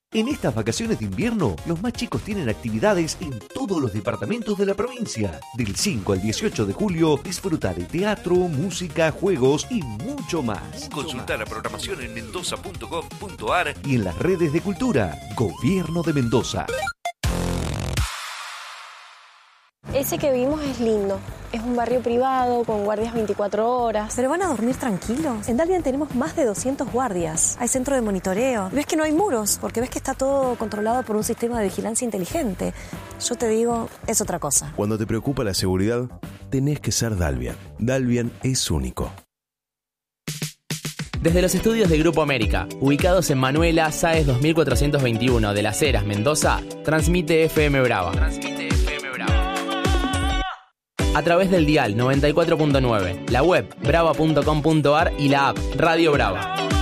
En estas vacaciones de invierno, los más chicos tienen actividades en todos los departamentos de la provincia. Del 5 al 18 de julio, disfruta de teatro, música, juegos y mucho más. Consulta la programación en mendoza.gov.ar y en las redes de cultura. Gobierno de Mendoza. Ese que vimos es lindo. Es un barrio privado con guardias 24 horas. ¿Pero van a dormir tranquilos? En Dalvian tenemos más de 200 guardias. Hay centro de monitoreo. Ves que no hay muros, porque ves que está todo controlado por un sistema de vigilancia inteligente. Yo te digo, es otra cosa. Cuando te preocupa la seguridad, tenés que ser Dalvian. Dalvian es único. Desde los estudios de Grupo América, ubicados en Manuela Sáez 2421 de Las Heras, Mendoza, transmite FM Brava. A través del dial 94.9, la web brava.com.ar y la app Radio Brava.